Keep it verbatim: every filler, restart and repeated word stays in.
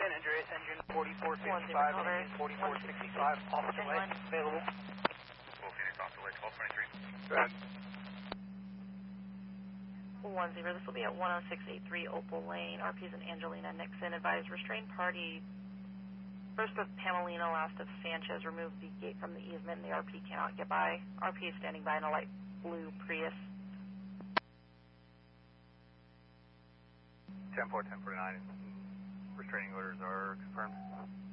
San Andreas engine forty-four fifty-five and engine forty-four sixty-five off the way, available. Full Phoenix off the way, twelve twenty-three. Go ahead. one zero, this will be at one oh six eight three Opal Lane. R Ps and Angelina Nixon advised restrained party. First of Pamelina, last of Sanchez, removed the gate from the easement and the R P cannot get by. R P is standing by in a light blue Prius. ten four, ten forty-nine, restraining orders are confirmed.